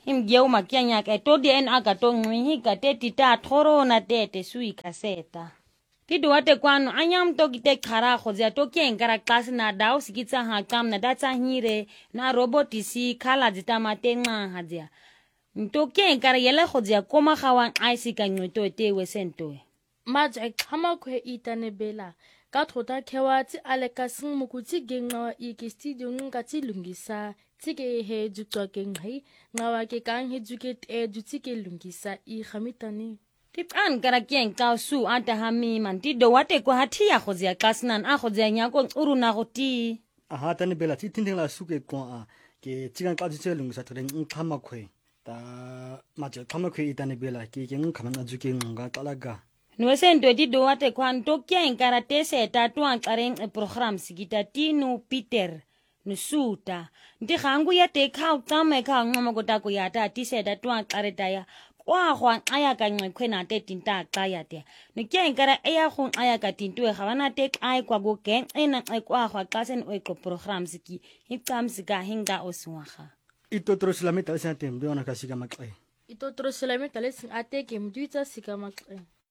Imgeu makianya ke to dien aga to ngwi ka te tita thoro na te sui kaseta. Tidu wate kwano anyam to kite khara khozia to kien kara class na dau sikitsa ha kam na datsa hire na robotisi khala zita mate nga hadzia. To kien kara yele khozia koma khawan aisi ka ngwito te wesento. Maja kama kwe itane bela. Ka thota kewa ti aleka sing mukuti genga iki studio nga ti lungisa. Tike he jutwa gengai. Ngawa ke kang he juket e jutike lungisa I khamitani. Tip an kara kien kau su anta hami man ti do wate ko hatia khozia klasnan a khozia nyako uru na khoti. Aha tane bela ti tinting la suke ko a ke chigan ka ji lung sa thore khama khoi ta ma je khama khoi itane bela ke khama na juke nga talaga Nuesento ti do wate kwan to kien kara tese ta tuan karen program sigita tinu Peter nusuta ndi khangu ya te khau tsame kha ngoma ko ta ko ya ta ti se ta tuan kare ta ya kwa khwan aya ka ngwe na te tinta ka ya te ni kien kara aya khun aya ka tintu e khawana te ai kwa go ke ena ai kwa khwa ka sen o ko program siki hitsam sika hinga oswaga ito troslameta sa tem do na ka siga makai Ito trosilame tale sing ate ke mduita sika makle.